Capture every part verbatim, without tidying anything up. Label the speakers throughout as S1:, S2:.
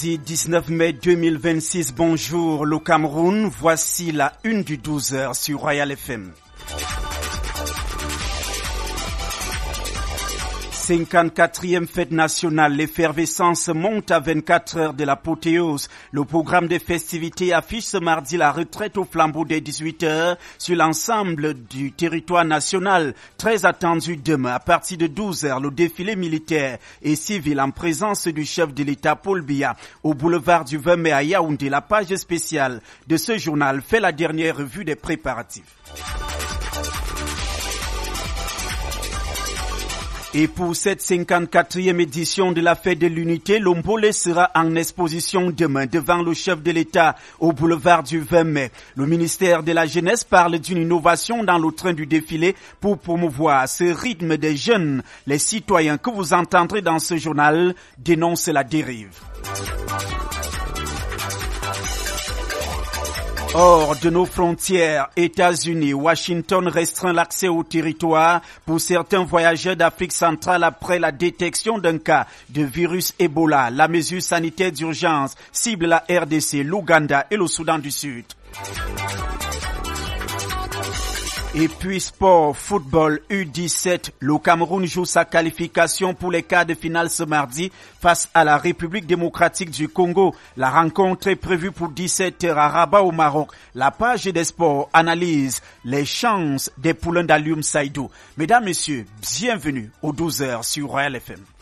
S1: dix-neuf mai deux mille vingt-six, bonjour le Cameroun, voici la une du douze heures sur Royal F M. cinquante-quatrième fête nationale, l'effervescence monte à vingt-quatre heures de l'apothéose. Le programme des festivités affiche ce mardi la retraite au flambeau dès dix-huit heures sur l'ensemble du territoire national. Très attendu demain, à partir de douze heures, le défilé militaire et civil en présence du chef de l'État Paul Biya au boulevard du vingt mai à Yaoundé. La page spéciale de ce journal fait la dernière revue des préparatifs. Et pour cette cinquante-quatrième édition de la fête de l'unité, l'Ombole sera en exposition demain devant le chef de l'État au boulevard du vingt mai. Le ministère de la Jeunesse parle d'une innovation dans le train du défilé pour promouvoir ce rythme des jeunes. Les citoyens que vous entendrez dans ce journal dénoncent la dérive. Hors de nos frontières, États-Unis, Washington restreint l'accès au territoire pour certains voyageurs d'Afrique centrale après la détection d'un cas de virus Ebola. La mesure sanitaire d'urgence cible la R D C, l'Ouganda et le Soudan du Sud. Et puis sport, football U dix-sept, le Cameroun joue sa qualification pour les quarts de finale ce mardi face à la République démocratique du Congo. La rencontre est prévue pour dix-sept heures à Rabat au Maroc. La page des sports analyse les chances des poulains d'Alioum Saïdou. Mesdames, Messieurs, bienvenue aux douze heures sur Royal F M.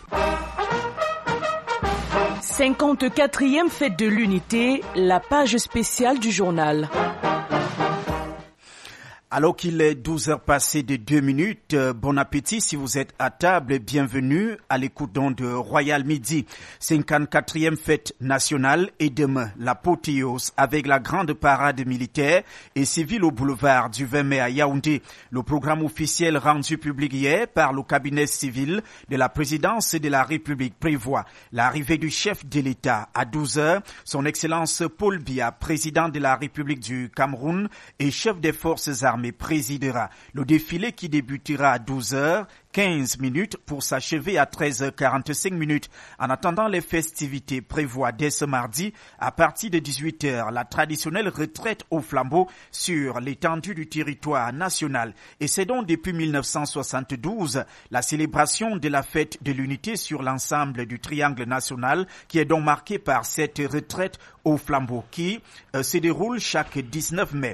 S2: cinquante-quatrième fête de l'unité, la page spéciale du journal.
S1: Alors qu'il est douze heures passées de deux minutes, euh, bon appétit si vous êtes à table et bienvenue à l'écoute de Royal Midi. cinquante-quatrième fête nationale et demain l'apothéose avec la grande parade militaire et civile au boulevard du vingt mai à Yaoundé. Le programme officiel rendu public hier par le cabinet civil de la présidence de la République prévoit l'arrivée du chef de l'État à douze heures, son Excellence Paul Biya, président de la République du Cameroun et chef des forces armées, présidera. Le défilé qui débutera à douze heures quinze minutes pour s'achever à treize heures quarante-cinq minutes. En attendant, les festivités prévoient dès ce mardi, à partir de dix-huit heures, la traditionnelle retraite au flambeau sur l'étendue du territoire national. Et c'est donc depuis mille neuf cent soixante-douze la célébration de la fête de l'unité sur l'ensemble du triangle national qui est donc marquée par cette retraite au flambeau qui euh, se déroule chaque dix-neuf mai.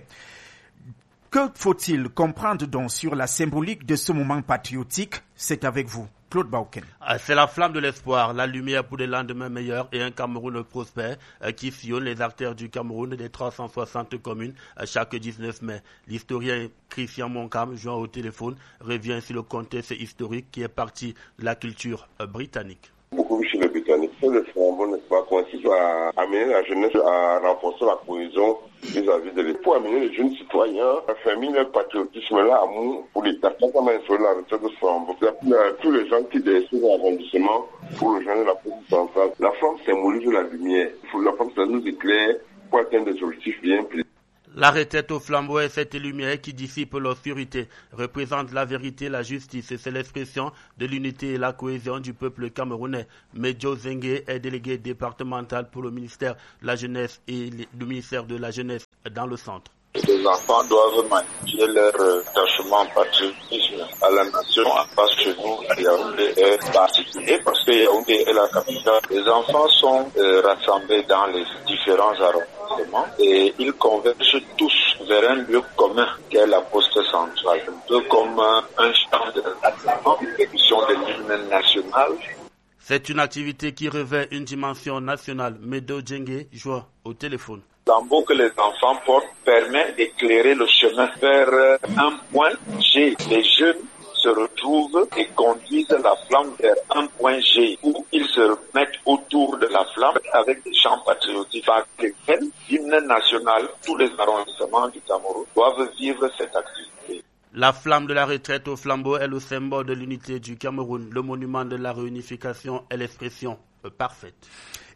S1: Que faut-il comprendre donc sur la symbolique de ce moment patriotique? C'est avec vous, Claude Bauken.
S3: C'est la flamme de l'espoir, la lumière pour des lendemains meilleurs et un Cameroun prospère qui sillonne les artères du Cameroun des trois cent soixante communes chaque dix-neuf mai. L'historien Christian Moncam, joint au téléphone, revient sur le contexte historique qui est parti de la culture britannique.
S4: Beaucoup chez les Britanniques. Le flambeau, n'est-ce pas, consiste à amener la jeunesse à renforcer la cohésion vis-à-vis de l'État. Pour amener les jeunes citoyens à faire mine le patriotisme, l'amour pour l'État. Quand on a instauré la retraite de flambeau, tous les gens qui décident l'arrondissement pour rejoindre la police centrale. La flamme symbolise la lumière. La flamme, ça nous éclaire pour atteindre des objectifs bien précis.
S3: La retraite au flambeau est cette lumière qui dissipe l'obscurité, représente la vérité, la justice. C'est l'expression de l'unité et la cohésion du peuple camerounais. Medjo Zengue est délégué départemental pour le ministère de la Jeunesse et le ministère de la Jeunesse dans le centre.
S5: Les enfants doivent manifester leur attachement patriotisme à la nation parce que nous, à Yaoundé, est particulier parce que Yaoundé est la capitale. Les enfants sont euh, rassemblés dans les différents arrondissements et ils convergent tous vers un lieu commun qu'est la poste centrale. Un peu comme un champ de répétition de l'hymne national.
S3: C'est une activité qui revêt une dimension nationale. Medjo Zengue joue au téléphone.
S5: Le flambeau que les enfants portent permet d'éclairer le chemin vers un point G. Les jeunes se retrouvent et conduisent la flamme vers un point G où ils se mettent autour de la flamme avec des chants patriotiques par lesquels l'hymne national, tous les arrondissements du Cameroun doivent vivre cette activité.
S3: La flamme de la retraite au flambeau est le symbole de l'unité du Cameroun. Le monument de la réunification est l'expression parfaite.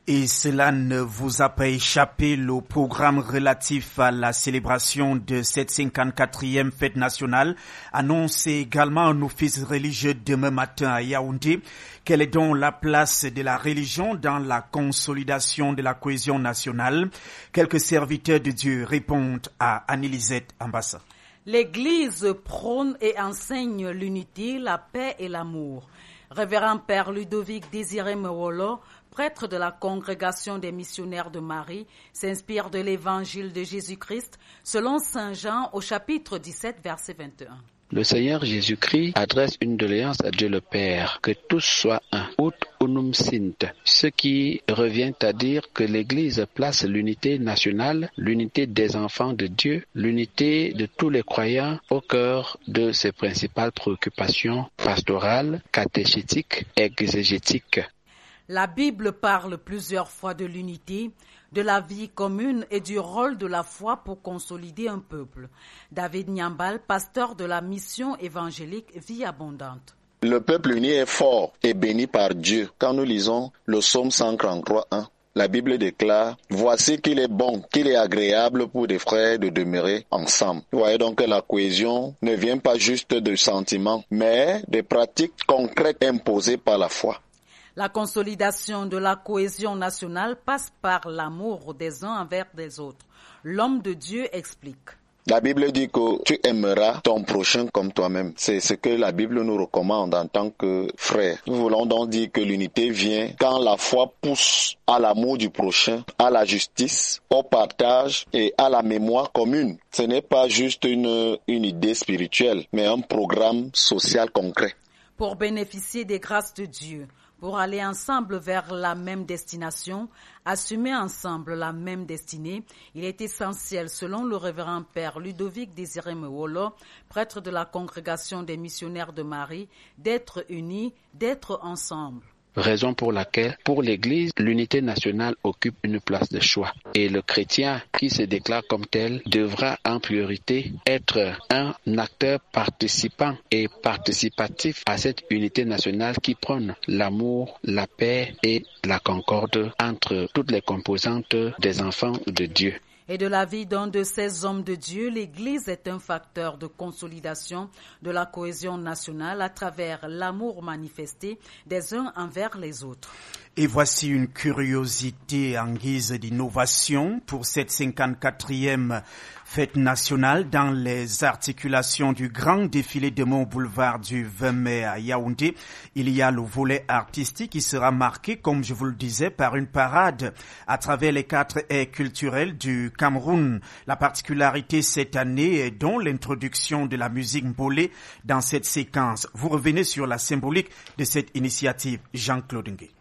S1: Et cela ne vous a pas échappé, le programme relatif à la célébration de cette cinquante-quatrième fête nationale annonce également un office religieux demain matin à Yaoundé. Quelle est donc la place de la religion dans la consolidation de la cohésion nationale? Quelques serviteurs de Dieu répondent à Anne-Elisette Ambassa.
S6: L'Église prône et enseigne l'unité, la paix et l'amour. Révérend Père Ludovic Désiré Mewolo, prêtre de la congrégation des missionnaires de Marie, s'inspire de l'évangile de Jésus-Christ selon saint Jean au chapitre dix-sept, verset vingt et un.
S7: Le Seigneur Jésus-Christ adresse une doléance à Dieu le Père, que tous soient un, ut unum sint, ce qui revient à dire que l'Église place l'unité nationale, l'unité des enfants de Dieu, l'unité de tous les croyants au cœur de ses principales préoccupations pastorales, catéchétiques et exégétiques.
S6: La Bible parle plusieurs fois de l'unité, de la vie commune et du rôle de la foi pour consolider un peuple. David Nyambal, pasteur de la mission évangélique Vie Abondante.
S8: Le peuple uni est fort et béni par Dieu. Quand nous lisons le psaume cent trente-trois, un, la Bible déclare « Voici qu'il est bon, qu'il est agréable pour des frères de demeurer ensemble ». Vous voyez donc que la cohésion ne vient pas juste de sentiments, mais des pratiques concrètes imposées par la foi.
S6: La consolidation de la cohésion nationale passe par l'amour des uns envers des autres. L'homme de Dieu explique.
S8: La Bible dit que tu aimeras ton prochain comme toi-même. C'est ce que la Bible nous recommande en tant que frères. Nous voulons donc dire que l'unité vient quand la foi pousse à l'amour du prochain, à la justice, au partage et à la mémoire commune. Ce n'est pas juste une, une idée spirituelle, mais un programme social concret.
S6: Pour bénéficier des grâces de Dieu, pour aller ensemble vers la même destination, assumer ensemble la même destinée, il est essentiel, selon le révérend Père Ludovic Désiré Mewolo, prêtre de la congrégation des missionnaires de Marie, d'être unis, d'être ensemble.
S7: Raison pour laquelle, pour l'Église, l'unité nationale occupe une place de choix. Et le chrétien qui se déclare comme tel devra en priorité être un acteur participant et participatif à cette unité nationale qui prône l'amour, la paix et la concorde entre toutes les composantes des enfants de Dieu.
S6: Et de la vie d'un de ces hommes de Dieu, l'Église est un facteur de consolidation de la cohésion nationale à travers l'amour manifesté des uns envers les autres.
S1: Et voici une curiosité en guise d'innovation pour cette cinquante-quatrième fête nationale dans les articulations du grand défilé de Mont Boulevard du vingt mai à Yaoundé. Il y a le volet artistique qui sera marqué, comme je vous le disais, par une parade à travers les quatre airs culturels du Cameroun. La particularité cette année est donc l'introduction de la musique mbolé dans cette séquence. Vous revenez sur la symbolique de cette initiative, Jean-Claude Ngué.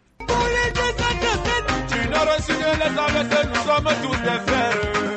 S9: Tu n'as reçu les âmes que nous sommes tous des frères.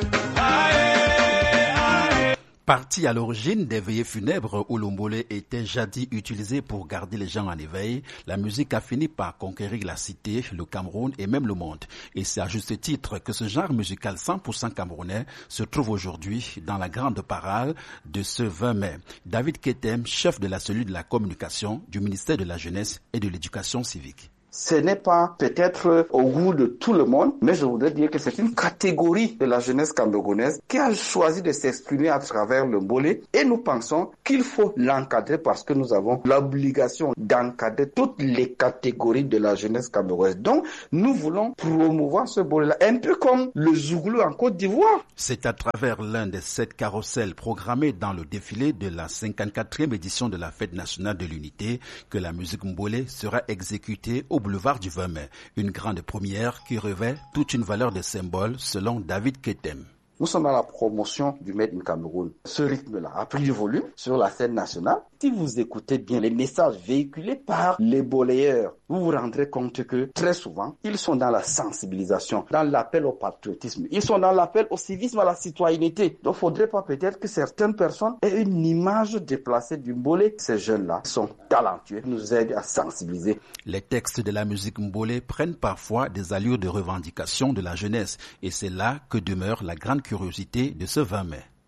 S10: Parti à l'origine des veillées funèbres où l'ombolé était jadis utilisé pour garder les gens en éveil, la musique a fini par conquérir la cité, le Cameroun et même le monde. Et c'est à juste titre que ce genre musical cent pour cent camerounais se trouve aujourd'hui dans la grande parade de ce vingt mai. David Ketem, chef de la cellule de la communication du ministère de la Jeunesse et de l'Éducation civique.
S11: Ce n'est pas peut-être au goût de tout le monde, mais je voudrais dire que c'est une catégorie de la jeunesse camerounaise qui a choisi de s'exprimer à travers le mbolé et nous pensons qu'il faut l'encadrer parce que nous avons l'obligation d'encadrer toutes les catégories de la jeunesse camerounaise. Donc, nous voulons promouvoir ce mbolé-là, un peu comme le zouglou en Côte d'Ivoire.
S10: C'est à travers l'un des sept carrousels programmés dans le défilé de la cinquante-quatrième édition de la Fête nationale de l'unité que la musique mbolé sera exécutée au boulevard du vingt mai, une grande première qui revêt toute une valeur de symbole selon David Ketem.
S11: Nous sommes à la promotion du Made in Cameroun. Ce rythme-là a pris du volume sur la scène nationale. Si vous écoutez bien les messages véhiculés par les bolléeurs, vous vous rendrez compte que très souvent, ils sont dans la sensibilisation, dans l'appel au patriotisme. Ils sont dans l'appel au civisme, à la citoyenneté. Donc, il ne faudrait pas peut-être que certaines personnes aient une image déplacée du mbolé. Ces jeunes-là sont talentueux, nous aident à sensibiliser.
S10: Les textes de la musique mbolé prennent parfois des allures de revendication de la jeunesse. Et c'est là que demeure la grande curiosité de ce vingt mai.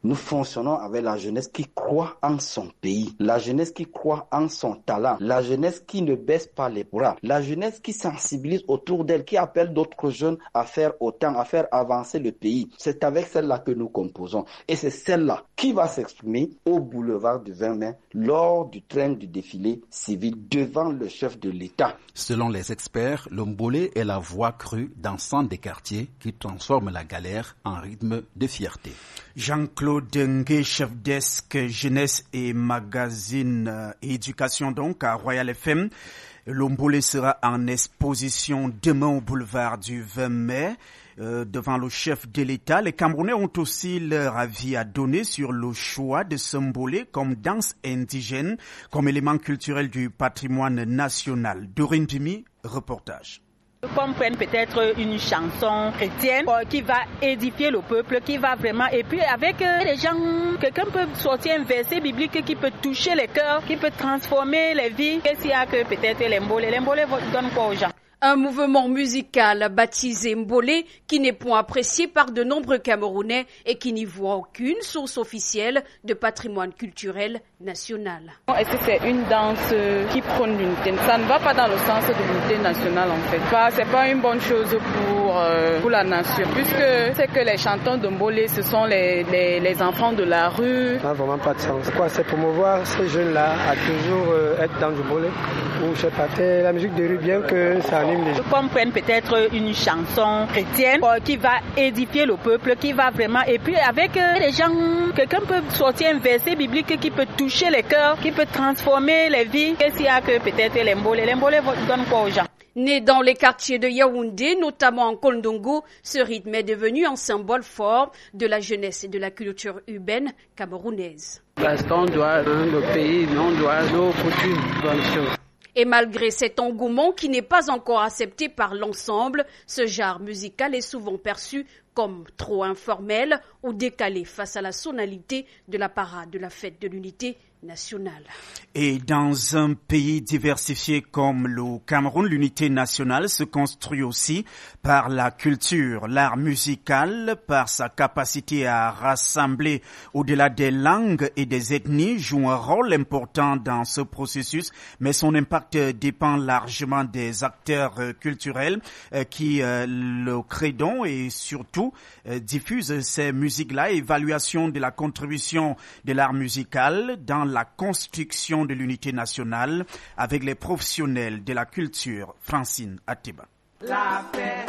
S11: nous fonctionnons avec la jeunesse qui croit en son pays, la jeunesse qui croit en son talent, la jeunesse qui ne baisse pas les bras, la jeunesse qui sensibilise autour d'elle, qui appelle d'autres jeunes à faire autant, à faire avancer le pays. C'est avec celle-là que nous composons. Et c'est celle-là qui va s'exprimer au boulevard du vingt mai lors du train du défilé civil devant le chef de l'État.
S10: Selon les experts, le mbolé est la voix crue d'ensemble des quartiers qui transforme la galère en rythme de fierté.
S1: Jean-Claude Dengue, chef desk jeunesse et magazine euh, et éducation donc à Royal F M. Le mbolé sera en exposition demain au boulevard du vingt mai. Euh, devant le chef de l'État, les Camerounais ont aussi leur avis à donner sur le choix de ce mbolé comme danse indigène, comme élément culturel du patrimoine national. Dorine Pimi, reportage.
S12: Comprennent peut-être une chanson chrétienne qui va édifier le peuple, qui va vraiment, et puis avec les gens, quelqu'un peut sortir un verset biblique qui peut toucher les cœurs, qui peut transformer les vies. Qu'est-ce qu'il y a que peut-être les mbolé, les mbolé donnent quoi aux gens?
S13: Un mouvement musical baptisé Mbolé qui n'est point apprécié par de nombreux Camerounais et qui n'y voit aucune source officielle de patrimoine culturel national.
S14: Est-ce que c'est une danse qui prône l'unité? Ça ne va pas dans le sens de l'unité nationale en fait. Ce n'est pas une bonne chose pour, euh, pour la nation puisque c'est que les chanteurs de Mbolé ce sont les, les, les enfants de la rue.
S15: Ça n'a vraiment pas de sens. Quoi, c'est promouvoir ces jeunes-là à toujours euh, être dans le Mbolé ou je sais pas, c'est la musique de rue bien que ça anime.
S12: Comprennent peut-être une chanson chrétienne qui va édifier le peuple, qui va vraiment, et puis avec les gens, quelqu'un peut sortir un verset biblique qui peut toucher les cœurs, qui peut transformer les vies. Qu'est-ce qu'il y a que peut-être les mbolé, les mbolé donnent quoi aux gens?
S13: Né dans les quartiers de Yaoundé, notamment en Kondongo, ce rythme est devenu un symbole fort de la jeunesse et de la culture urbaine camerounaise.
S16: Parce qu'on doit le pays, on doit nos coutumes, bonne chose.
S13: Et malgré cet engouement qui n'est pas encore accepté par l'ensemble, ce genre musical est souvent perçu comme trop informel ou décalé face à la sonalité de la parade de la fête de l'unité nationale.
S1: Et dans un pays diversifié comme le Cameroun, l'unité nationale se construit aussi par la culture. L'art musical, par sa capacité à rassembler au-delà des langues et des ethnies, joue un rôle important dans ce processus, mais son impact dépend largement des acteurs culturels qui le créent et surtout diffusent ces musiques-là. Évaluation de la contribution de l'art musical dans la construction de l'unité nationale avec les professionnels de la culture. Francine Atiba.
S17: La paix,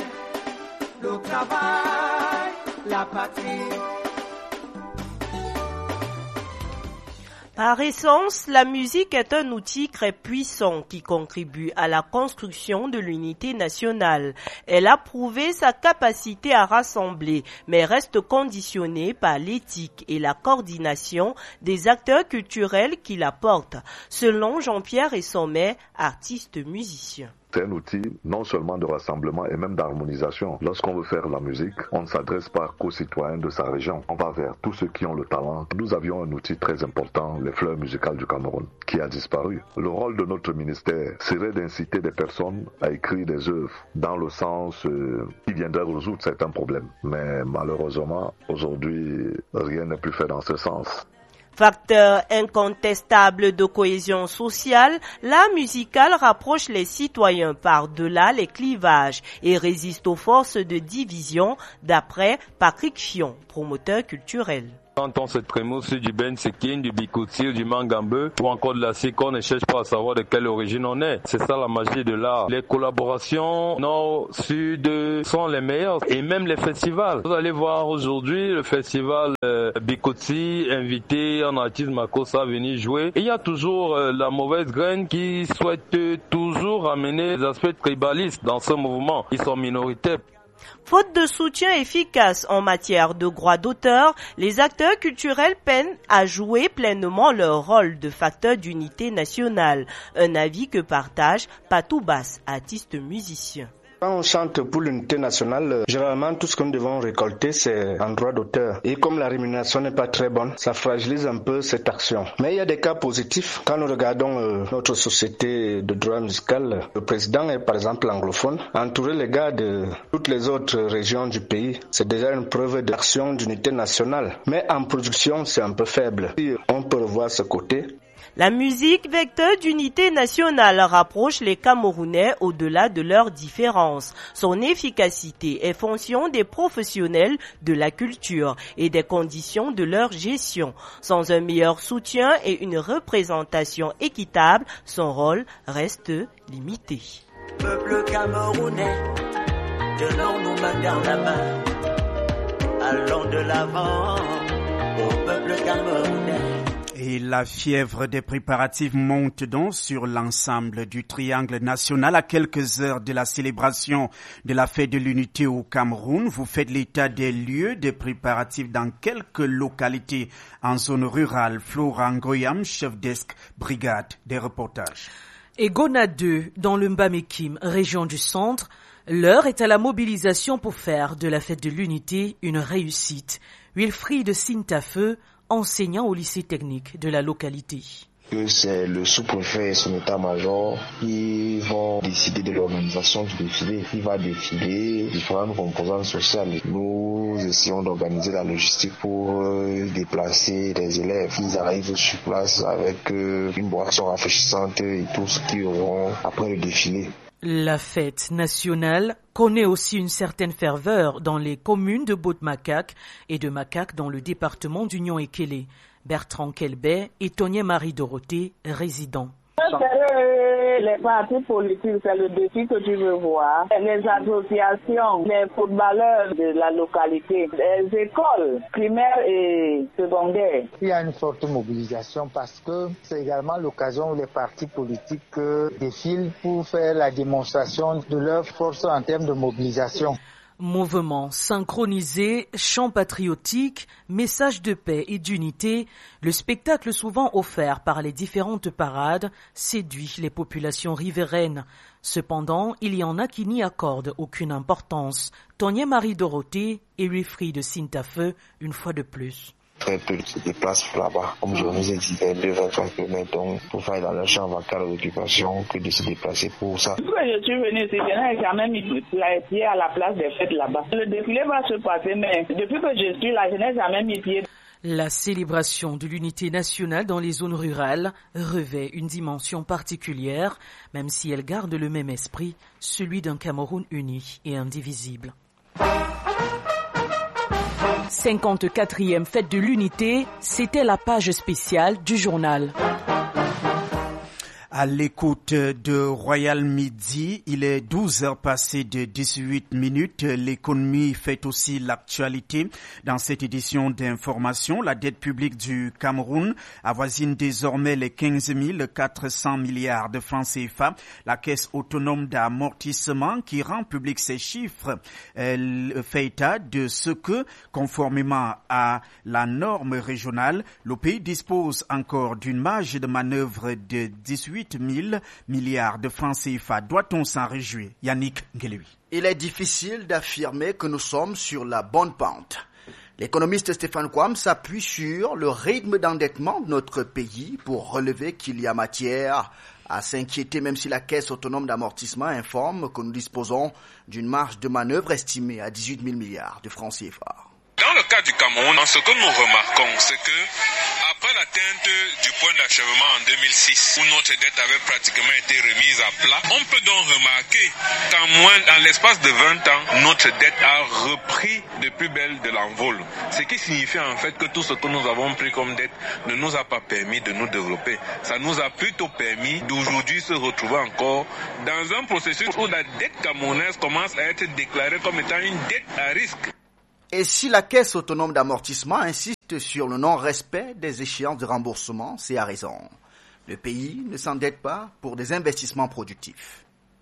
S17: le travail, la patrie.
S18: Par essence, la musique est un outil très puissant qui contribue à la construction de l'unité nationale. Elle a prouvé sa capacité à rassembler, mais reste conditionnée par l'éthique et la coordination des acteurs culturels qui la portent, selon Jean-Pierre Essommet, artiste musicien.
S19: C'est un outil non seulement de rassemblement et même d'harmonisation. Lorsqu'on veut faire la musique, on ne s'adresse pas qu'aux citoyens de sa région. On va vers tous ceux qui ont le talent. Nous avions un outil très important, les fleurs musicales du Cameroun, qui a disparu. Le rôle de notre ministère serait d'inciter des personnes à écrire des œuvres dans le sens euh, qui viendrait résoudre certains problèmes. Mais malheureusement, aujourd'hui, rien n'est plus fait dans ce sens.
S18: Facteur incontestable de cohésion sociale, l'art musical rapproche les citoyens par-delà les clivages et résiste aux forces de division, d'après Patrick Fion, promoteur culturel.
S20: Quand on se trémousse du Ben Sekin, du Bikoti, du Mangambeu ou encore de la Sik, on ne cherche pas à savoir de quelle origine on est. C'est ça la magie de l'art. Les collaborations nord-sud sont les meilleures et même les festivals. Vous allez voir aujourd'hui le festival euh, Bikoti invité en artiste Makossa à venir jouer. Et il y a toujours euh, la mauvaise graine qui souhaite euh, toujours amener les aspects tribalistes dans ce mouvement. Ils sont minoritaires.
S18: Faute de soutien efficace en matière de droits d'auteur, les acteurs culturels peinent à jouer pleinement leur rôle de facteur d'unité nationale. Un avis que partage Patou Bass, artiste musicien.
S15: Quand on chante pour l'unité nationale, généralement tout ce que nous devons récolter c'est en droit d'auteur. Et comme la rémunération n'est pas très bonne, ça fragilise un peu cette action. Mais il y a des cas positifs. Quand nous regardons euh, notre société de droit musical, le président est par exemple anglophone. Entourer les gars de toutes les autres régions du pays, c'est déjà une preuve d'action d'unité nationale. Mais en production, c'est un peu faible. Et on peut revoir ce côté.
S18: La musique, vecteur d'unité nationale, rapproche les Camerounais au-delà de leurs différences. Son efficacité est fonction des professionnels de la culture et des conditions de leur gestion. Sans un meilleur soutien et une représentation équitable, son rôle reste limité.
S17: Peuple camerounais, tenons nos mains dans la main, allons de l'avant au peuple camerounais.
S1: Et la fièvre des préparatifs monte donc sur l'ensemble du triangle national à quelques heures de la célébration de la fête de l'unité au Cameroun. Vous faites l'état des lieux des préparatifs dans quelques localités en zone rurale. Flora Ngoyam, chef desk brigade des reportages.
S2: Et Gona deux, dans le Mbamekim, région du centre, l'heure est à la mobilisation pour faire de la fête de l'unité une réussite. Wilfried Sintafeu, enseignant au lycée technique de la localité.
S21: C'est le sous-préfet et son état-major qui vont décider de l'organisation du défilé. Il va défiler différentes composantes sociales. Nous essayons d'organiser la logistique pour déplacer les élèves. Ils arrivent sur place avec une boisson rafraîchissante et tout ce qu'ils auront après le défilé.
S2: La fête nationale connaît aussi une certaine ferveur dans les communes de Baud-Makak et de Makak dans le département d'Union-Ekele. Bertrand Kelbet et Tonia Marie-Dorothée, résidents.
S22: Les partis politiques, c'est le défi que tu veux voir. Les associations, les footballeurs de la localité, les écoles primaires et secondaires.
S23: Il y a une forte mobilisation parce que c'est également l'occasion où les partis politiques défilent pour faire la démonstration de leur force en termes de mobilisation.
S2: Mouvement synchronisé, chant patriotique, message de paix et d'unité, le spectacle souvent offert par les différentes parades séduit les populations riveraines. Cependant, il y en a qui n'y accordent aucune importance. Tonia Marie-Dorothée et Wilfried Sintafeu, une fois de plus.
S21: Très peu se déplacent là-bas. Comme je vous ai dit, deux à vingt-trois kilomètres, donc pour faire dans le champ vacant d'occupation que de se déplacer pour ça.
S22: Depuis que je suis venu ici, je n'ai jamais mis pied à la place des fêtes là-bas. Le défilé va se passer, mais depuis que je suis là, je n'ai jamais mis pied.
S2: La célébration de l'unité nationale dans les zones rurales revêt une dimension particulière, même si elle garde le même esprit, celui d'un Cameroun uni et indivisible. cinquante-quatrième fête de l'unité, c'était la page spéciale du journal.
S1: À l'écoute de Royal Midi, il est douze heures passées de dix-huit minutes. L'économie fait aussi l'actualité. Dans cette édition d'information, la dette publique du Cameroun avoisine désormais les quinze mille quatre cents milliards de francs C F A. La Caisse autonome d'amortissement qui rend public ces chiffres, elle fait état de ce que, conformément à la norme régionale, le pays dispose encore d'une marge de manœuvre de dix-huit mille milliards de francs C F A. Doit-on s'en réjouir? Yannick Ngelewi.
S24: Il est difficile d'affirmer que nous sommes sur la bonne pente. L'économiste Stéphane Kouam s'appuie sur le rythme d'endettement de notre pays pour relever qu'il y a matière à s'inquiéter, même si la Caisse autonome d'amortissement informe que nous disposons d'une marge de manœuvre estimée à dix-huit mille milliards de francs C F A.
S25: Dans le cas du Cameroun, ce que nous remarquons, c'est que après l'atteinte du point d'achèvement en deux mille six, où notre dette avait pratiquement été remise à plat, on peut donc remarquer qu'en moins, dans l'espace de vingt ans, notre dette a repris de plus belle de l'envol. Ce qui signifie en fait que tout ce que nous avons pris comme dette ne nous a pas permis de nous développer. Ça nous a plutôt permis d'aujourd'hui se retrouver encore dans un processus où la dette camerounaise commence à être déclarée comme étant une dette à risque.
S24: Et si la Caisse autonome d'amortissement insiste sur le non-respect des échéances de remboursement, c'est à raison. Le pays ne s'endette pas pour des investissements productifs.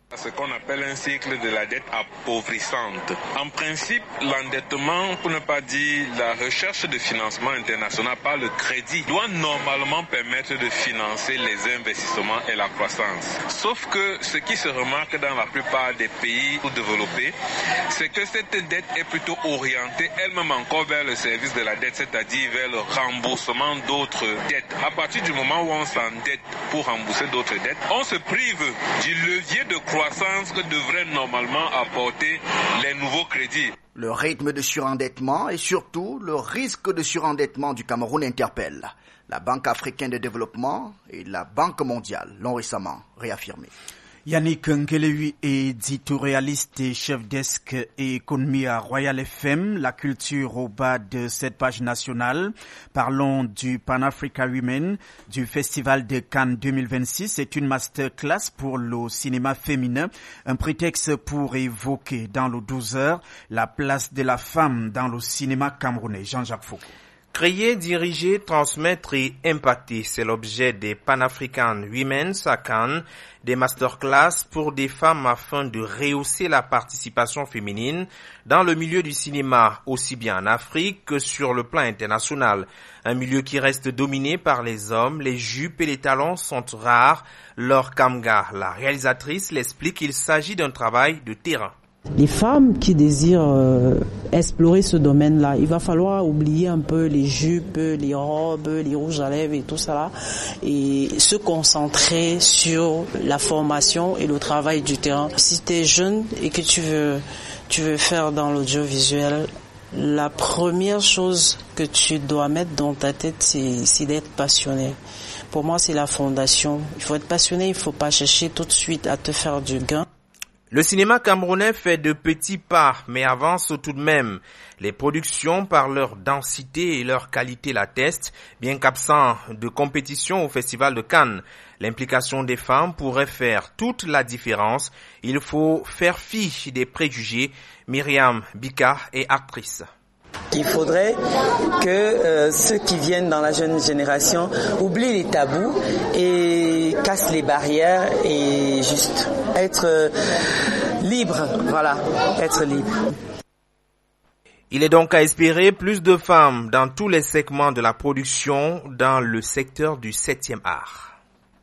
S25: Ce qu'on appelle un cycle de la dette appauvrissante. En principe, l'endettement, pour ne pas dire la recherche de financement international par le crédit, doit normalement permettre de financer les investissements et la croissance. Sauf que ce qui se remarque dans la plupart des pays développés, c'est que cette dette est plutôt orientée elle-même encore vers le service de la dette, c'est-à-dire vers le remboursement d'autres dettes. À partir du moment où on s'endette pour rembourser d'autres dettes, on se prive du levier de croissance que devraient normalement apporter les nouveaux crédits.
S24: Le rythme de surendettement et surtout le risque de surendettement du Cameroun interpelle. La Banque africaine de développement et la Banque mondiale l'ont récemment réaffirmé.
S1: Yannick Ngelewi est éditorialiste et chef desk et économie à Royal F M, la culture au bas de cette page nationale. Parlons du Pan-Africa Women, du Festival de Cannes deux mille vingt-six. C'est une masterclass pour le cinéma féminin, un prétexte pour évoquer dans le douze heures la place de la femme dans le cinéma camerounais. Jean-Jacques Foucault.
S3: Créer, diriger, transmettre et impacter, c'est l'objet des Pan-African Women's à Cannes, des masterclass pour des femmes afin de rehausser la participation féminine dans le milieu du cinéma, aussi bien en Afrique que sur le plan international. Un milieu qui reste dominé par les hommes, les jupes et les talons sont rares. Laure Kamga, la réalisatrice, l'explique qu'il s'agit d'un travail de terrain.
S4: Les femmes qui désirent euh, explorer ce domaine-là, il va falloir oublier un peu les jupes, les robes, les rouges à lèvres et tout ça là, et se concentrer sur la formation et le travail du terrain. Si tu es jeune et que tu veux, tu veux faire dans l'audiovisuel, la première chose que tu dois mettre dans ta tête, c'est, c'est d'être passionné. Pour moi, c'est la fondation. Il faut être passionné, il faut pas chercher tout de suite à te faire du gain.
S3: Le cinéma camerounais fait de petits pas, mais avance tout de même. Les productions, par leur densité et leur qualité, l'attestent, bien qu'absent de compétition au Festival de Cannes. L'implication des femmes pourrait faire toute la différence. Il faut faire fi des préjugés. Myriam Bika est actrice.
S5: Il faudrait que euh, ceux qui viennent dans la jeune génération oublient les tabous et cassent les barrières et juste être euh, libre, voilà, être libre.
S3: Il est donc à espérer plus de femmes dans tous les segments de la production dans le secteur du septième art.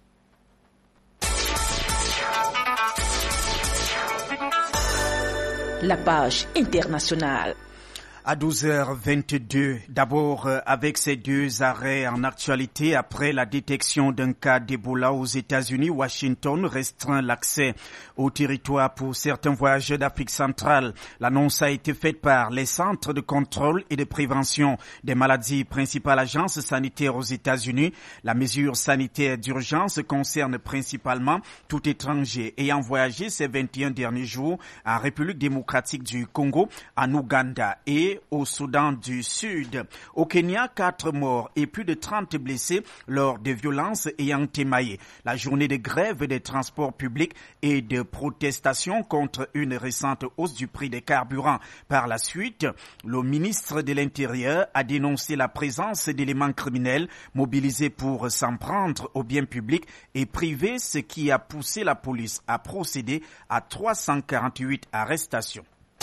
S7: La page internationale.
S1: À douze heures vingt-deux, d'abord euh, avec ces deux arrêts en actualité, après la détection d'un cas d'Ebola aux États-Unis, Washington restreint l'accès au territoire pour certains voyageurs d'Afrique centrale. L'annonce a été faite par les centres de contrôle et de prévention des maladies, principale agence sanitaire aux États-Unis. La mesure sanitaire d'urgence concerne principalement tout étranger ayant voyagé ces vingt et un derniers jours en République démocratique du Congo, en Ouganda et au Soudan du Sud. Au Kenya, quatre morts et plus de trente blessés lors de violences ayant émaillé la journée de grève des transports publics et de protestation contre une récente hausse du prix des carburants. Par la suite, le ministre de l'Intérieur a dénoncé la présence d'éléments criminels mobilisés pour s'en prendre aux biens publics et privés, ce qui a poussé la police à procéder à trois cent quarante-huit arrestations.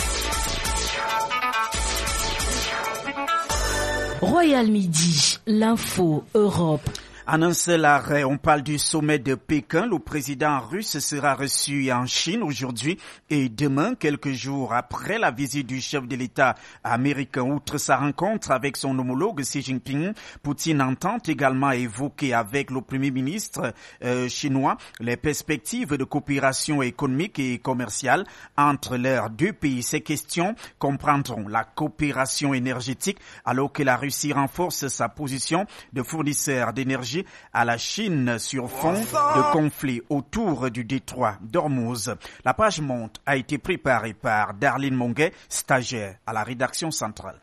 S7: Royal Midi, l'info Europe.
S1: En un seul arrêt, on parle du sommet de Pékin. Le président russe sera reçu en Chine aujourd'hui et demain, quelques jours après la visite du chef de l'État américain. Outre sa rencontre avec son homologue Xi Jinping, Poutine entend également évoquer avec le premier ministre euh, chinois les perspectives de coopération économique et commerciale entre leurs deux pays. Ces questions comprendront la coopération énergétique alors que la Russie renforce sa position de fournisseur d'énergie à la Chine sur fond de conflit autour du détroit d'Ormuz. La page monte a été préparée par Darlene Monguet, stagiaire à la rédaction centrale.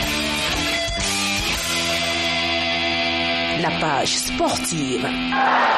S7: La page sportive.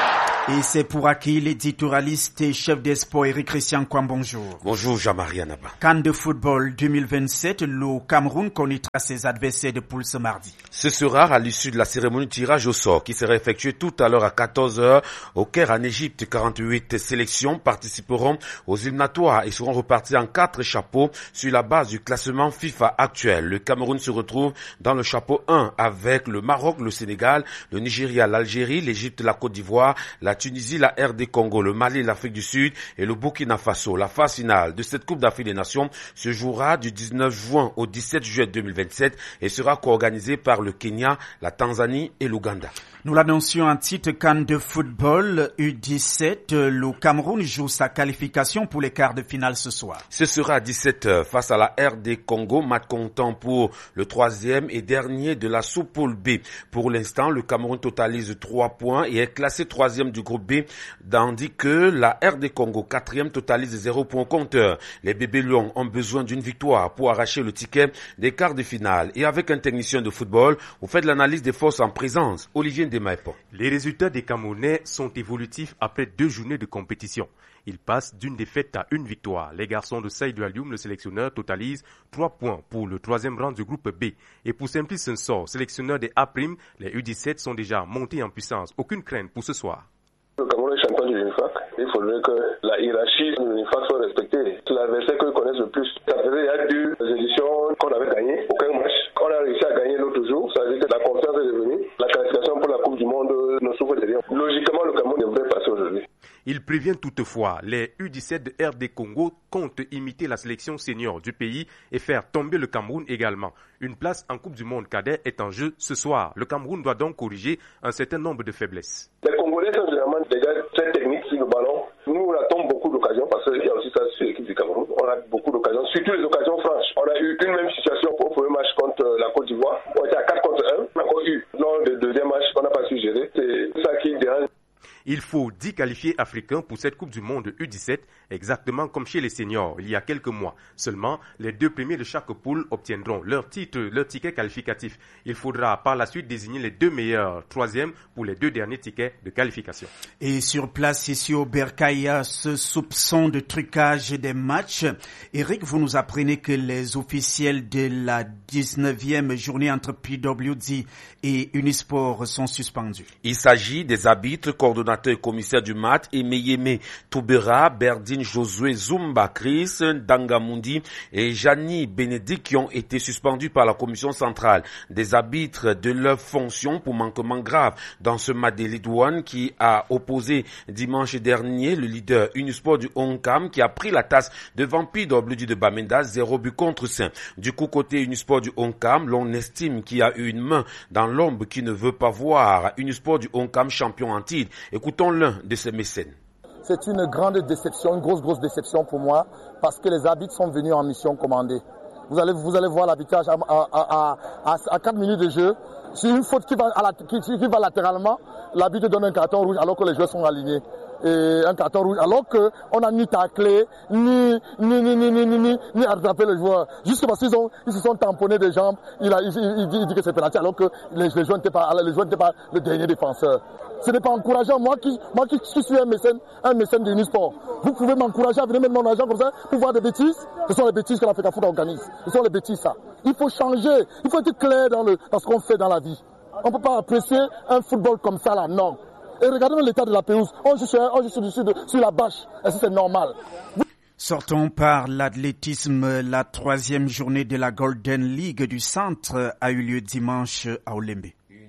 S1: Et c'est pour accueillir l'éditorialiste et chef d'espoir Eric Christian Kwam, bonjour.
S6: Bonjour Jean-Marie Anaba.
S1: CAN de football deux mille vingt-sept, le Cameroun connaîtra ses adversaires de poule ce mardi.
S6: Ce sera à l'issue de la cérémonie de tirage au sort qui sera effectuée tout à l'heure à quatorze heures au Caire en Égypte. quarante-huit sélections participeront aux éliminatoires et seront reparties en quatre chapeaux sur la base du classement FIFA actuel. Le Cameroun se retrouve dans le chapeau un avec le Maroc, le Sénégal, le Nigeria, l'Algérie, l'Égypte, la Côte d'Ivoire, la Tunisie, la R D Congo, le Mali, l'Afrique du Sud et le Burkina Faso. La phase finale de cette Coupe d'Afrique des Nations se jouera du dix-neuf juin au dix-sept juillet deux mille vingt-sept et sera co-organisée par le Kenya, la Tanzanie et l'Ouganda.
S1: Nous l'annoncions en titre CAN de football U dix-sept. Le Cameroun joue sa qualification pour les quarts de finale ce soir.
S6: Ce sera à dix-sept heures face à la R D Congo, match comptant pour le troisième et dernier de la sous-poule B. Pour l'instant, le Cameroun totalise trois points et est classé troisième du groupe B, tandis que la R D Congo, quatrième, totalise zéro point au compteur. Les bébés lions ont besoin d'une victoire pour arracher le ticket des quarts de finale. Et avec un technicien de football, vous faites l'analyse des forces en présence. Olivier Ndemaepo.
S8: Les résultats des Camerounais sont évolutifs après deux journées de compétition. Ils passent d'une défaite à une victoire. Les garçons de Saïdou Alioum, le sélectionneur, totalisent trois points pour le troisième rang du groupe B. Et pour Simplice Sensor, sélectionneur des A prime, les U dix-sept sont déjà montés en puissance. Aucune crainte pour ce soir.
S9: Le Cameroun est champion du UNIFAC. Il faudrait que la hiérarchie de l'UNIFAC soit respectée. C'est l'adversaire que connaissent le plus. Ça faisait il y a deux éditions qu'on avait gagné, aucun match. On a réussi à gagner l'autre jour. Ça veut dire que la confiance est revenue. La qualification pour la Coupe du Monde ne souffre de rien. Logiquement, le Cameroun devrait passer aujourd'hui.
S8: Il prévient toutefois, les U dix-sept de R D Congo comptent imiter la sélection senior du pays et faire tomber le Cameroun également. Une place en Coupe du Monde cadet est en jeu ce soir. Le Cameroun doit donc corriger un certain nombre de faiblesses.
S9: Les Congolais sont généralement des gars très techniques sur le ballon. Nous, on attend beaucoup d'occasions parce qu'il y a aussi ça sur l'équipe du Cameroun. On a beaucoup d'occasions, surtout les occasions franches. On a eu une même situation au premier match contre la Côte d'Ivoire. On était à quatre contre un. On a encore eu lors du deuxième match qu'on n'a pas su gérer. C'est ça qui dérange.
S8: Il faut dix qualifiés africains pour cette Coupe du Monde U dix-sept, exactement comme chez les seniors il y a quelques mois. Seulement, les deux premiers de chaque poule obtiendront leur titre, leur ticket qualificatif. Il faudra par la suite désigner les deux meilleurs troisièmes pour les deux derniers tickets de qualification.
S1: Et sur place ici au Bercail, ce soupçon de trucage des matchs. Eric, vous nous apprenez que les officiels de la dix-neuvième journée entre P W D et Unisport sont suspendus.
S6: Il s'agit des arbitres coordonnateurs et commissaire du match, Emeyeme Toubera, Berdine Josué Zumba Chris, Dangamundi et Jani Bénédicte qui ont été suspendus par la commission centrale des arbitres de leur fonction pour manquement grave dans ce match des Lidouane qui a opposé dimanche dernier le leader Unisport du Oncam qui a pris la tasse devant P W D de Bamenda, zéro but contre cinq. Du coup, côté Unisport du Oncam, l'on estime qu'il y a eu une main dans l'ombre qui ne veut pas voir Unisport du Oncam champion en titre. Écoutons l'un de ses mécènes.
S10: C'est une grande déception, une grosse, grosse déception pour moi, parce que les arbitres sont venus en mission commandée. Vous allez, vous allez voir l'arbitrage à, à, à, à, à quatre minutes de jeu. C'est une faute qui va, à la, qui, qui va latéralement. L'arbitre donne un carton rouge alors que les joueurs sont alignés. Et un carton rouge alors qu'on n'a ni taclé, ni, ni, ni, ni, ni, ni, ni, ni attrapé le joueur. Juste parce qu'ils ont, ils se sont tamponnés des jambes, il, a, il, il, dit, il dit que c'est pénalty alors que les, les joueurs n'étaient pas, les joueurs n'étaient pas le dernier défenseur. Ce n'est pas encourageant. Moi qui, moi qui suis un mécène, un mécène du Unisport, vous pouvez m'encourager à venir mettre mon argent comme ça pour voir des bêtises. Ce sont les bêtises que l'Africa Foot organise. Ce sont les bêtises, ça. Il faut changer. Il faut être clair dans le, dans ce qu'on fait dans la vie. On ne peut pas apprécier un football comme ça, là, non. Et regardez l'état de la pelouse. On joue sur, on joue sur, sur, sur la bâche. Est-ce que c'est normal? Vous...
S1: Sortons par l'athlétisme. La troisième journée de la Golden League du Centre a eu lieu dimanche à Olembe.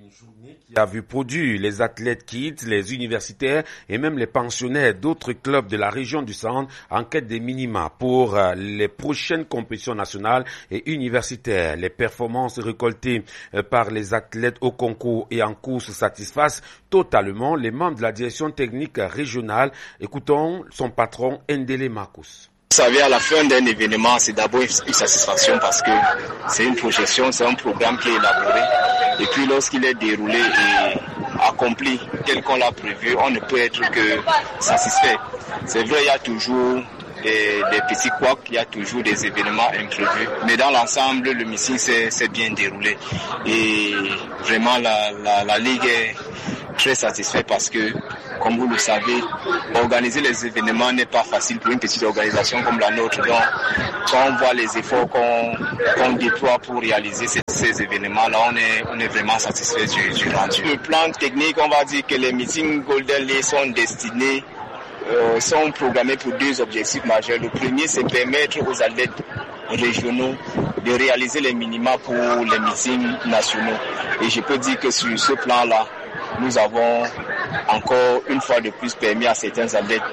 S6: Qui a vu produire les athlètes kids, les universitaires et même les pensionnaires d'autres clubs de la région du Centre en quête des minima pour les prochaines compétitions nationales et universitaires. Les performances récoltées par les athlètes au concours et en course satisfassent totalement les membres de la direction technique régionale. Écoutons son patron Ndele Marcus.
S11: Vous savez, à la fin d'un événement, c'est d'abord une satisfaction parce que c'est une projection, c'est un programme qui est élaboré. Et puis lorsqu'il est déroulé et accompli tel qu'on l'a prévu, on ne peut être que satisfait. C'est vrai, il y a toujours des, des petits couacs, il y a toujours des événements imprévus. Mais dans l'ensemble, le meeting s'est bien déroulé. Et vraiment, la, la, la Ligue est très satisfait parce que, comme vous le savez, organiser les événements n'est pas facile pour une petite organisation comme la nôtre. Donc, quand on voit les efforts qu'on qu'on déploie pour réaliser ces, ces événements-là, on est, on est vraiment satisfait du, du rendu. Le plan technique, on va dire que les meetings Golden Lay sont destinés, euh, sont programmés pour deux objectifs majeurs. Le premier, c'est permettre aux athlètes régionaux de réaliser les minima pour les meetings nationaux. Et je peux dire que sur ce plan-là, nous avons encore une fois de plus permis à certains athlètes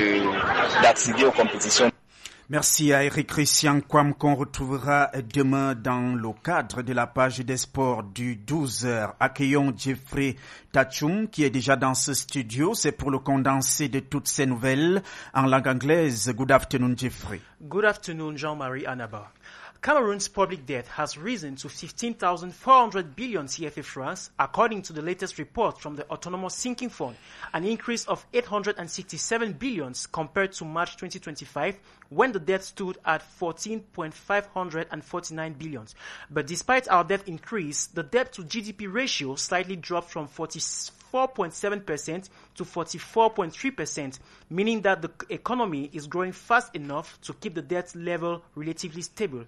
S11: de, d'accéder aux compétitions.
S1: Merci à Eric Christian Kwam qu'on retrouvera demain dans le cadre de la page des sports du douze heures. Accueillons Jeffrey Tachum qui est déjà dans ce studio. C'est pour le condensé de toutes ces nouvelles en langue anglaise. Good afternoon, Jeffrey.
S12: Good afternoon, Jean-Marie Anaba. Cameroon's public debt has risen to fifteen thousand four hundred billion C F A francs, according to the latest report from the Autonomous Sinking Fund, an increase of eight hundred sixty-seven billion compared to March twenty twenty-five, when the debt stood at fourteen thousand five hundred forty-nine billion. But despite our debt increase, the debt to G D P ratio slightly dropped from forty-four point seven percent to forty-four point three percent, meaning that the economy is growing fast enough to keep the debt level relatively stable.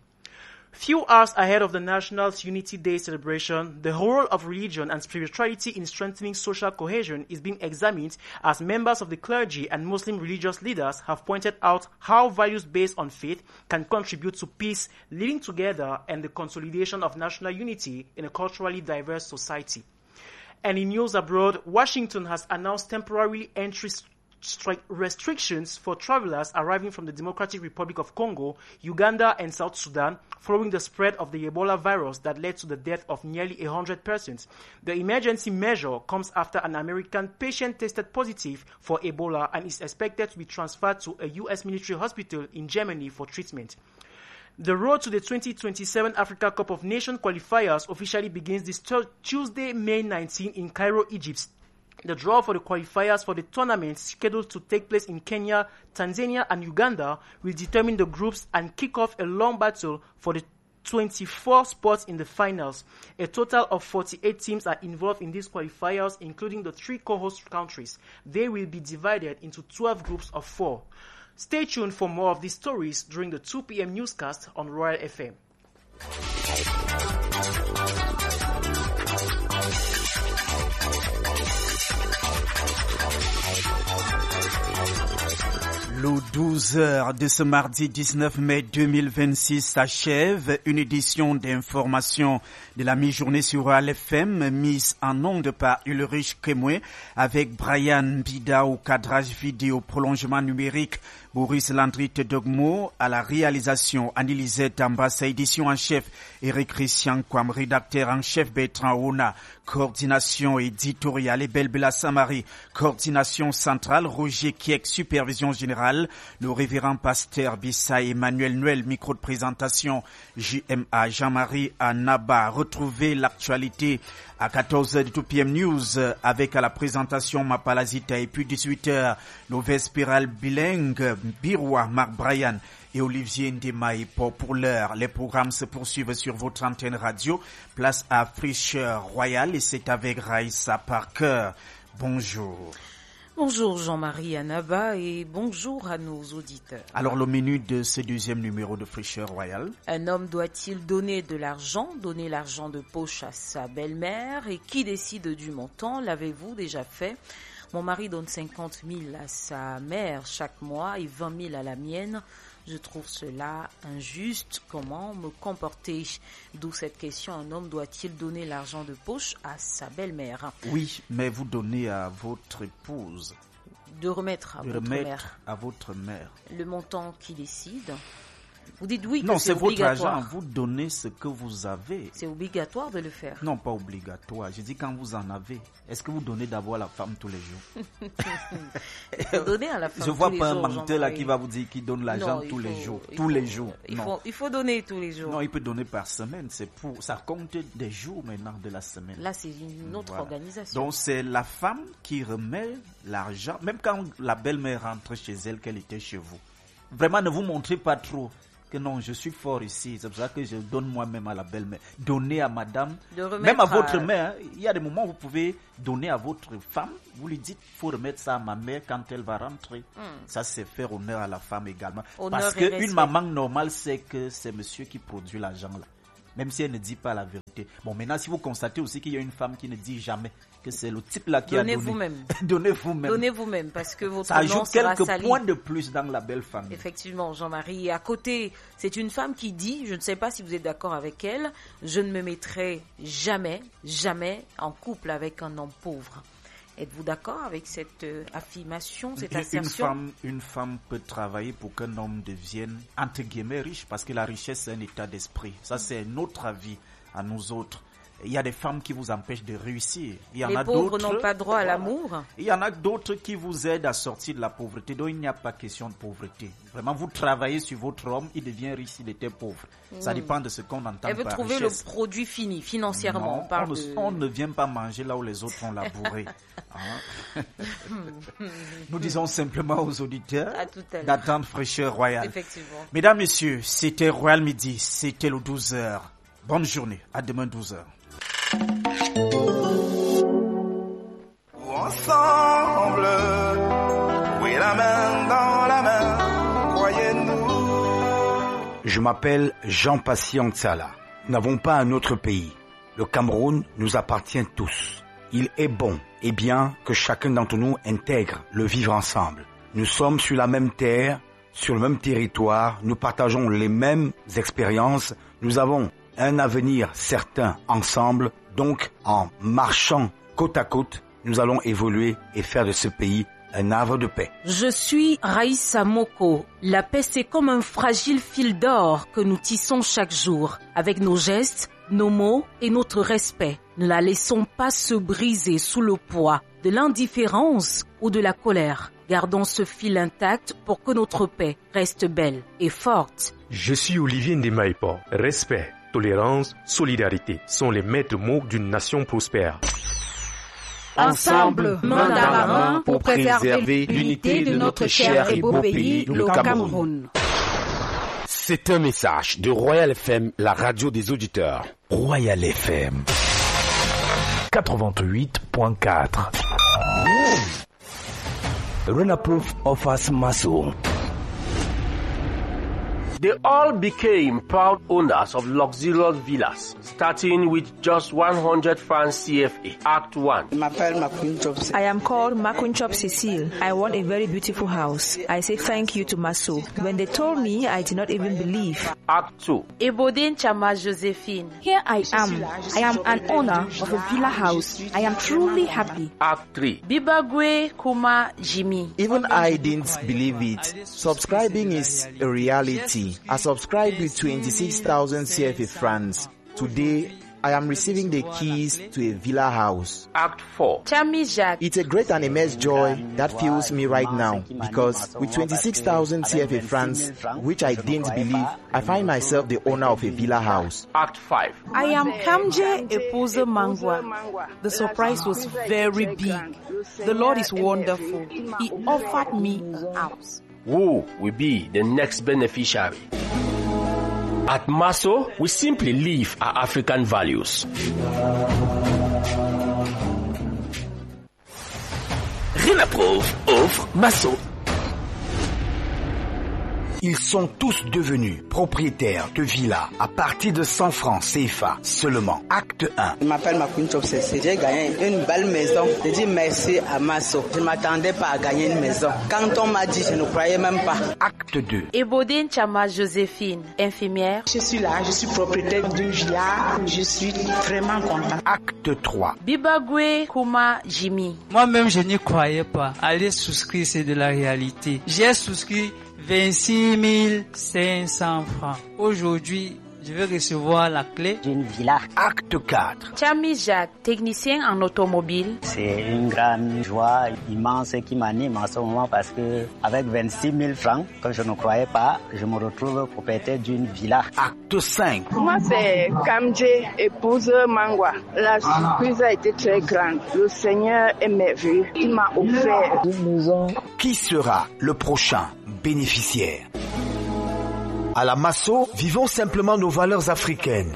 S12: Few hours ahead of the National Unity Day celebration, the role of religion and spirituality in strengthening social cohesion is being examined as members of the clergy and Muslim religious leaders have pointed out how values based on faith can contribute to peace, living together, and the consolidation of national unity in a culturally diverse society. And in news abroad, Washington has announced temporary entry restrictions for travelers arriving from the Democratic Republic of Congo, Uganda, and South Sudan following the spread of the Ebola virus that led to the death of nearly one hundred persons. The emergency measure comes after an American patient tested positive for Ebola and is expected to be transferred to a U S military hospital in Germany for treatment. The road to the twenty twenty-seven Africa Cup of Nations qualifiers officially begins this Tuesday, May nineteenth in Cairo, Egypt. The draw for the qualifiers for the tournament, scheduled to take place in Kenya, Tanzania, and Uganda, will determine the groups and kick off a long battle for the twenty-four spots in the finals. A total of forty-eight teams are involved in these qualifiers, including the three co-host countries. They will be divided into twelve groups of four. Stay tuned for more of these stories during the two p.m. newscast on Royal F M.
S1: Le douze heures de ce mardi dix-neuf mai deux mille vingt-six s'achève une édition d'information de la mi-journée sur Royal F M mise en onde par Ulrich Kemwe avec Brian Bida au cadrage vidéo prolongement numérique, Boris Landrit Dogmo à la réalisation, Anne-Elisette Ambassa, édition en chef, Eric Christian Kwam, rédacteur en chef Bertrand Ona, coordination éditoriale et Belbela Samari, coordination centrale, Roger Kiek, supervision générale, le révérend pasteur Bissa Emmanuel Noël, micro de présentation, J M A Jean-Marie Anaba. Retrouvez l'actualité à quatorze heures de two p.m. News avec à la présentation Mapalazita et puis dix-huit heures, Nouvelle Spirale Bilingue, Biroua, Marc Bryan et Olivier Ndemaï. Pour, pour l'heure, les programmes se poursuivent sur votre antenne radio. Place à Fraîcheur Royale et c'est avec Raïssa Parker. Bonjour.
S2: Bonjour Jean-Marie Anaba et bonjour à nos auditeurs.
S1: Alors le menu de ce deuxième numéro de Fraîcheur Royale.
S2: Un homme doit-il donner de l'argent, donner l'argent de poche à sa belle-mère et qui décide du montant? L'avez-vous déjà fait? Mon mari donne cinquante mille à sa mère chaque mois et vingt mille à la mienne. Je trouve cela injuste. Comment me comporter? D'où cette question, un homme doit-il donner l'argent de poche à sa belle-mère?
S1: Oui, mais vous donnez à votre épouse.
S2: De remettre à
S1: de
S2: votre
S1: remettre
S2: mère.
S1: à votre mère.
S2: Le montant qui décide. Vous dites oui que
S1: non,
S2: c'est
S1: c'est votre
S2: obligatoire.
S1: argent, vous donnez ce que vous avez.
S2: C'est obligatoire de le faire.
S1: Non, pas obligatoire. Je dis quand vous en avez. Est-ce que vous donnez d'abord à la femme tous les jours?
S2: Il faut donner à la femme
S1: Je
S2: tous
S1: vois
S2: les
S1: pas
S2: jours,
S1: un menteur là
S2: Jean-Marie.
S1: qui va vous dire qu'il donne l'argent
S2: Non,
S1: tous
S2: il
S1: les
S2: faut-
S1: jours.
S2: il
S1: Tous
S2: faut-
S1: les jours.
S2: Il
S1: non.
S2: faut, il faut donner tous les jours.
S1: Non, il peut donner par semaine. C'est pour, ça compte des jours maintenant de la semaine.
S2: Là, c'est une autre
S1: Voilà.
S2: organisation.
S1: Donc c'est la femme qui remet l'argent, même quand la belle-mère rentre chez elle, qu'elle était chez vous. Vraiment, ne vous montrez pas trop. que non, je suis fort ici. C'est pour ça que je donne moi-même à la belle-mère. Donner à madame,
S2: à...
S1: même à votre mère. Hein, il y a des moments où vous pouvez donner à votre femme. Vous lui dites, il faut remettre ça à ma mère quand elle va rentrer. Mm. Ça, c'est faire honneur à la femme également. Honneur Parce qu'une maman normale sait que c'est monsieur qui produit l'argent là. Même si elle ne dit pas la vérité. Bon, maintenant, si vous constatez aussi qu'il y a une femme qui ne dit jamais que c'est le type là qui
S2: Donnez
S1: a donné.
S2: Vous-même.
S1: Donnez vous-même.
S2: Donnez vous-même, parce que votre
S1: Ça ajoute quelques
S2: sali.
S1: points de plus dans la belle famille.
S2: Effectivement, Jean-Marie. À côté, c'est une femme qui dit, je ne sais pas si vous êtes d'accord avec elle, je ne me mettrai jamais, jamais en couple avec un homme pauvre. Êtes-vous d'accord avec cette euh, affirmation, cette assertion?
S1: Une femme, une femme peut travailler pour qu'un homme devienne, entre guillemets, riche, parce que la richesse, c'est un état d'esprit. Ça, c'est notre avis à nous autres. Il y a des femmes qui vous empêchent de réussir. Il y en
S2: Les
S1: a
S2: pauvres
S1: d'autres,
S2: n'ont pas droit à l'amour.
S1: Il y en a d'autres qui vous aident à sortir de la pauvreté. Donc, il n'y a pas question de pauvreté. Vraiment, vous travaillez sur votre homme, il devient riche s'il était pauvre. Mmh. Ça dépend de ce qu'on entend
S2: Elle veut
S1: par
S2: trouver
S1: richesse.
S2: Le produit fini, financièrement.
S1: Non,
S2: on, parle
S1: on,
S2: de...
S1: ne, on ne vient pas manger là où les autres ont labouré. Hein? Nous disons simplement aux auditeurs d'attendre fraîcheur royale.
S2: Effectivement.
S1: Mesdames, Messieurs, c'était Royal Midi, c'était le douze heures. Bonne journée, à demain douze heures.
S13: Ensemble, oui, la main dans la main, croyez-nous.
S14: Je m'appelle Jean-Patient Tsala. Nous n'avons pas un autre pays. Le Cameroun nous appartient tous. Il est bon et bien que chacun d'entre nous intègre le vivre ensemble. Nous sommes sur la même terre, sur le même territoire, nous partageons les mêmes expériences, nous avons un avenir certain ensemble, donc en marchant côte à côte, nous allons évoluer et faire de ce pays un havre de paix.
S7: Je suis Raïssa Moko. La paix, c'est comme un fragile fil d'or que nous tissons chaque jour, avec nos gestes, nos mots et notre respect. Ne la laissons pas se briser sous le poids de l'indifférence ou de la colère. Gardons ce fil intact pour que notre paix reste belle et forte.
S8: Je suis Olivier Ndemaïpo. Respect, tolérance, solidarité sont les maîtres mots d'une nation prospère.
S16: Ensemble, main dans la main, pour préserver l'unité de notre cher et beau pays, le Cameroun.
S6: C'est un message de Royal F M, la radio des auditeurs.
S19: Royal F M quatre-vingt-huit point quatre. Renaproof offers Masso.
S20: They all became proud owners of luxurious villas, starting with just one hundred francs C F A. Act one.
S26: I am called Makunchop Cecile. I want a very beautiful house. I say thank you to Masso. When they told me, I did not even believe.
S20: Act two.
S2: Ebodin Chama Josephine.
S27: Here I am. I am an owner of a villa house. I am truly happy.
S20: Act three.
S2: Bibagwe Kuma Jimmy.
S28: Even I didn't believe it. Subscribing is a reality. I subscribed with twenty-six thousand C F A francs. Today, I am receiving the keys to a villa house.
S20: Act four.
S2: Chami Jacques.
S28: It's a great and immense joy that fills me right now because with twenty-six thousand C F A francs, which I didn't believe, I find myself the owner of a villa house.
S20: Act five.
S26: I am Kamje Epoze Mangwa. The surprise was very big. The Lord is wonderful. He offered me a house.
S20: Who will be the next beneficiary? At Masso, we simply live our African values.
S19: Renaproof offre Masso.
S14: Ils sont tous devenus propriétaires de villas à partir de cent francs C F A seulement. Acte un.
S5: Je m'appelle Makunchop Cécile. J'ai gagné une belle maison. Je dis merci à Masso. Je ne m'attendais pas à gagner une maison. Quand on m'a dit, je ne croyais même pas.
S14: Acte deux.
S2: Ebodin Chama Joséphine, infirmière.
S29: Je suis là, je suis propriétaire d'une villa. Je suis vraiment content.
S14: Acte trois.
S2: Bibagwe Kuma Jimmy.
S30: Moi-même, je n'y croyais pas. Aller souscrire, c'est de la réalité. J'ai souscrit vingt-six mille cinq cents francs. Aujourd'hui, je vais recevoir la clé
S31: d'une villa.
S14: Acte quatre.
S2: Chami Jacques, technicien en automobile.
S31: C'est une grande joie immense qui m'anime en ce moment parce que avec vingt-six mille francs, comme je ne croyais pas, je me retrouve propriétaire d'une villa.
S14: Acte cinq.
S22: Moi, c'est Kamje, épouse Mangwa. La surprise a été très grande. Le Seigneur est merveilleux. Il m'a offert une maison.
S14: Qui sera le prochain bénéficiaire?
S3: À la Masso, vivons simplement nos valeurs africaines.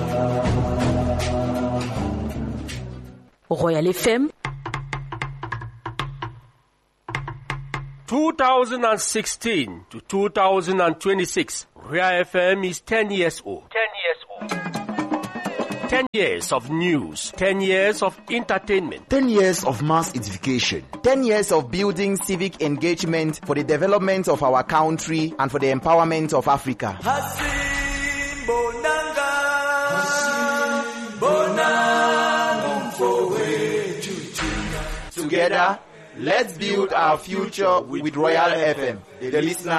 S7: Royal F M.
S20: two thousand sixteen to two thousand twenty-six, Royal F M is ten years old. ten years old. ten years of news, ten years of entertainment,
S28: ten years of mass edification, ten years of building civic engagement for the development of our country and for the empowerment of Africa. Together, let's build our future with Royal F M. The listener